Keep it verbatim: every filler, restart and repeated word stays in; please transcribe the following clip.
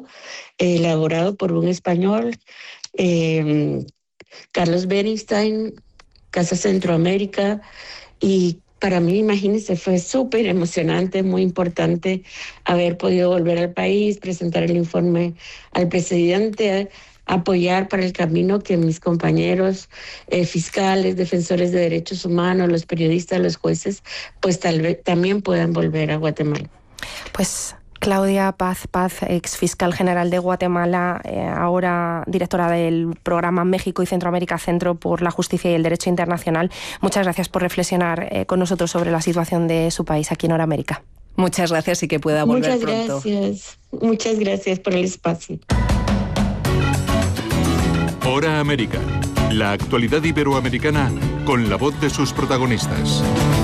elaborado por un español, eh, Carlos Bernstein, Casa Centroamérica, y para mí, imagínense, fue súper emocionante, muy importante haber podido volver al país, presentar el informe al presidente, apoyar para el camino que mis compañeros eh, fiscales, defensores de derechos humanos, los periodistas, los jueces, pues tal vez también puedan volver a Guatemala. Pues Claudia Paz Paz, ex fiscal general de Guatemala, eh, ahora directora del programa México y Centroamérica Centro por la Justicia y el Derecho Internacional. Muchas gracias por reflexionar eh, con nosotros sobre la situación de su país aquí en Noramérica. Muchas gracias y que pueda volver Muchas pronto. Muchas gracias. Muchas gracias por el espacio. Hora América. La actualidad iberoamericana con la voz de sus protagonistas.